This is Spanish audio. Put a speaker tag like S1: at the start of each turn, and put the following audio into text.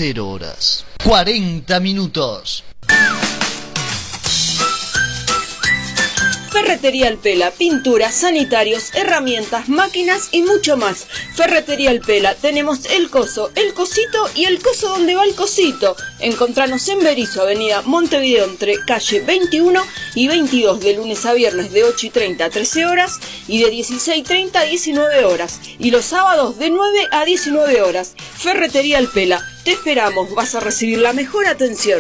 S1: 0 horas 40 minutos.
S2: Ferretería El Pela, pinturas, sanitarios, herramientas, máquinas y mucho más. Ferretería El Pela, tenemos el coso, el cosito y el coso donde va el cosito. Encontranos en Berisso, avenida Montevideo, entre calle 21 y 22, de lunes a viernes de 8:30 a 13 horas y de 16:30 a 19 horas. Y los sábados de 9 a 19 horas. Ferretería El Pela, te esperamos, vas a recibir la mejor atención.